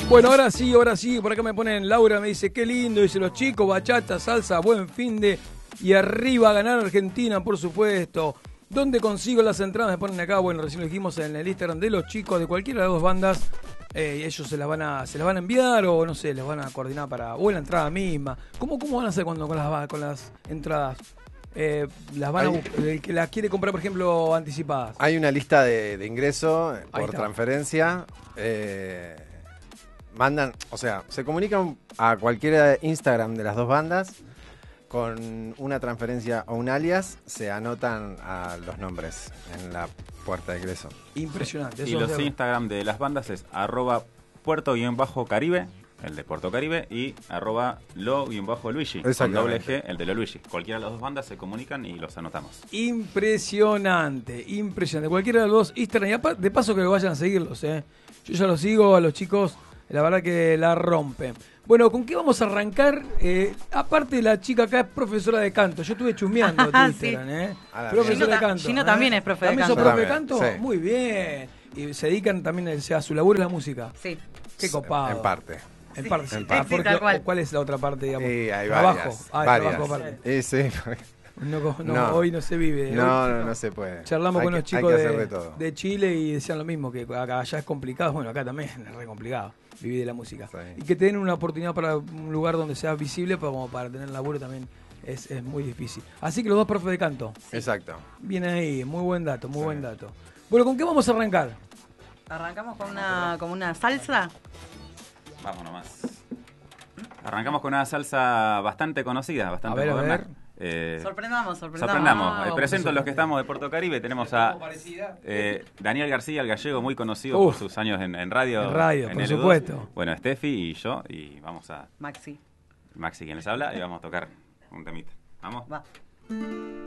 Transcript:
Bueno, ahora sí, por acá me ponen, Laura me dice, qué lindo, dice los chicos, bachata, salsa, buen finde y arriba a ganar Argentina, por supuesto. ¿Dónde consigo las entradas? Me ponen acá, bueno, recién lo dijimos en el Instagram de los chicos de cualquiera de las dos bandas. Ellos se las van a enviar o no sé, les van a coordinar o en la entrada misma. ¿Cómo van a hacer con las entradas? Las van el que las quiere comprar, por ejemplo, anticipadas. Hay una lista de ingreso por transferencia. Mandan, o sea, se comunican a cualquiera de Instagram de las dos bandas con una transferencia o un alias, se anotan a los nombres en la puerta de ingreso. Impresionante. Y los Instagram de las bandas es @puerto_caribe, el de Puerto Caribe, y @lo_luigi, con doble G, el de lo Luigi. Cualquiera de las dos bandas se comunican y los anotamos. Impresionante. Cualquiera de los dos Instagram, y de paso que vayan a seguirlos, Yo ya los sigo a los chicos, la verdad que la rompen. Bueno, ¿con qué vamos a arrancar? Aparte, la chica acá es profesora de canto. Yo estuve chusmeando Instagram, Profesora de canto. Gino también es profe de canto. ¿También sos profe de canto? Sí. Muy bien. Y se dedican también a su laburo en la música. Sí. Qué copado. En parte. En parte. En parte. Porque, tal cual. ¿cuál es la otra parte, digamos? Hay Trabajo. varias. Trabajo aparte. Sí. No, hoy no se vive. No se puede. Charlamos con unos chicos de Chile y decían lo mismo, que acá allá es complicado. Bueno, acá también es re complicado vivir de la música. Sí. Y que te den una oportunidad para un lugar donde sea visible, como para tener laburo también es muy difícil. Así que los dos profes de canto. Exacto. Viene ahí, muy buen dato. Bueno, ¿con qué vamos a arrancar? Arrancamos con una salsa. Vamos nomás. Arrancamos con una salsa bastante conocida, bastante moderna. A ver. Sorprendamos. Presento a los que estamos de Puerto Caribe. Tenemos a Daniel García, el gallego, muy conocido por sus años en radio. En radio, por L2. supuesto. Bueno, Steffi y yo, y vamos a... Maxi, Maxi quien les habla, y vamos a tocar un temita. ¿Vamos? va.